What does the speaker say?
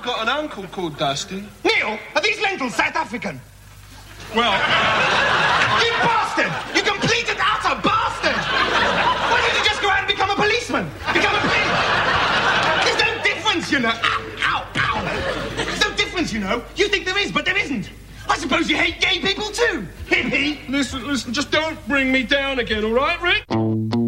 got an uncle called Dustin. Neil, are these lentils South African? Well, You bastard! You complete and utter bastard! Why don't you just go out and become a policeman? Become a police... There's no difference, you know. Ow, ow, ow. There's no difference, you know. You think there is, but there isn't. I suppose you hate gay people too. Hippie. listen, just don't bring me down again, all right, Rick?